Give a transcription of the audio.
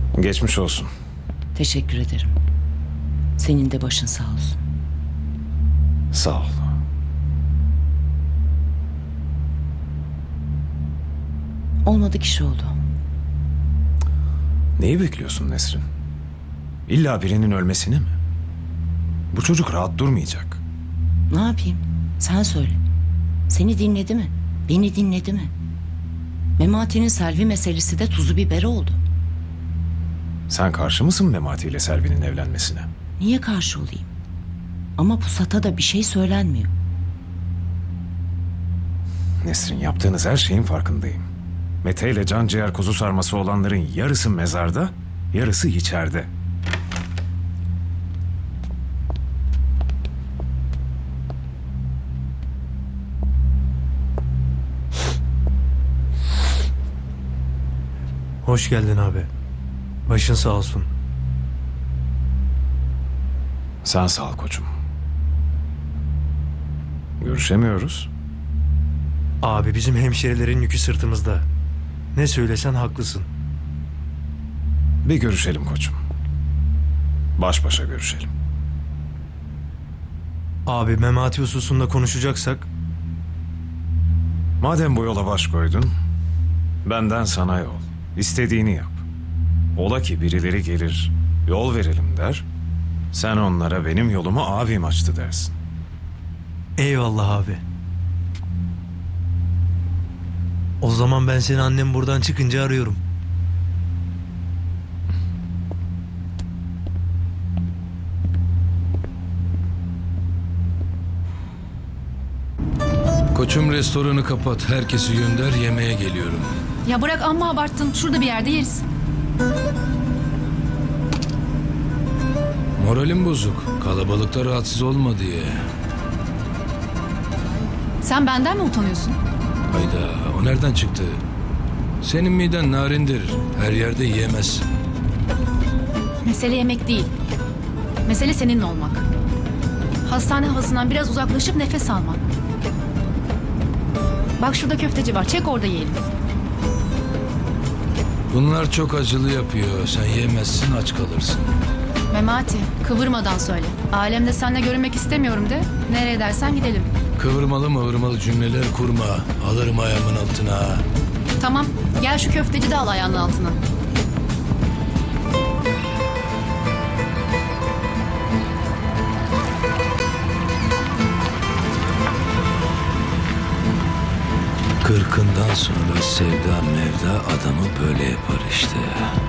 Geçmiş olsun. Teşekkür ederim. Senin de başın sağ olsun. Sağ ol. Olmadı kişi oldu. Neyi bekliyorsun Nesrin? İlla birinin ölmesini mi? Bu çocuk rahat durmayacak. Ne yapayım? Sen söyle. Seni dinledi mi? Beni dinledi mi? Memati'nin Selvi meselesi de tuzu biberi oldu. Sen karşı mısın Memati ile Selvi'nin evlenmesine? Niye karşı olayım? Ama pusata da bir şey söylenmiyor. Nesrin, yaptığınız her şeyin farkındayım. Mete ile can ciğer kuzu sarması olanların yarısı mezarda, yarısı içeride. Hoş geldin abi. Başın sağ olsun. Sen sağ ol koçum. Görüşemiyoruz. Abi bizim hemşerilerin yükü sırtımızda. Ne söylesen haklısın. Bir görüşelim koçum. Baş başa görüşelim. Abi Memati hususunda konuşacaksak... Madem bu yola baş koydun, benden sana yol. İstediğini yap. Ola ki birileri gelir, yol verelim der. Sen onlara benim yolumu abim açtı dersin. Eyvallah abi. O zaman ben seni annem buradan çıkınca arıyorum. Koçum, restoranı kapat. Herkesi gönder, yemeğe geliyorum. Ya bırak, amma abarttın. Şurada bir yerde yeriz. Moralim bozuk. Kalabalıkta rahatsız olma diye. Sen benden mi utanıyorsun? Hayda, o nereden çıktı? Senin miden narindir. Her yerde yiyemezsin. Mesele yemek değil. Mesele seninle olmak. Hastane havasından biraz uzaklaşıp nefes almak. Bak şurada köfteci var. Çek orada yiyelim. Bunlar çok acılı yapıyor. Sen yemezsin, aç kalırsın. Memati, kıvırmadan söyle. Alemde seninle görünmek istemiyorum de. Nereye dersen gidelim. Kıvırmalı mıvırmalı cümleler kurma. Alırım ayağımın altına. Tamam, gel şu köfteci de al ayağının altına. Kırkından sonra sevda mevda adamı böyle yapar işte.